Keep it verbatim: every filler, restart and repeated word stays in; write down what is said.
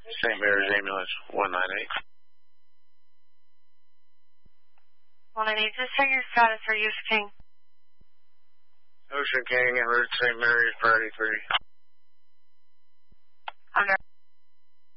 Saint Mary's Ambulance, one nine eight. one nine eight, just check your status for Ocean King. Ocean King en route Saint Mary's, priority three.